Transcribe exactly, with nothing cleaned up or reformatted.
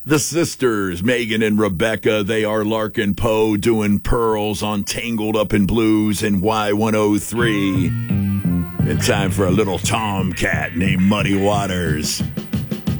The sisters, Megan and Rebecca, they are Larkin Poe doing Pearls on Tangled Up in Blues and Y one oh three. And time for a little tomcat named Muddy Waters.